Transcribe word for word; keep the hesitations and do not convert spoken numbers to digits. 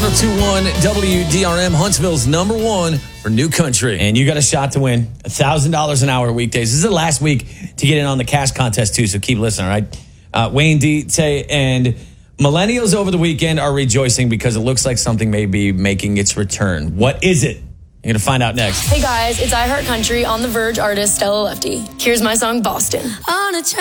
one oh two point one W D R M, Huntsville's number one for new country. And you got a shot to win one thousand dollars an hour weekdays. This is the last week to get in on the cash contest, too, so keep listening, all right? Uh, Wayne D, Tay, and millennials over the weekend are rejoicing because it looks like something may be making its return. What is it? You're going to find out next. Hey, guys, it's I Heart Country on the Verge artist Stella Lefty. Here's my song, Boston. On a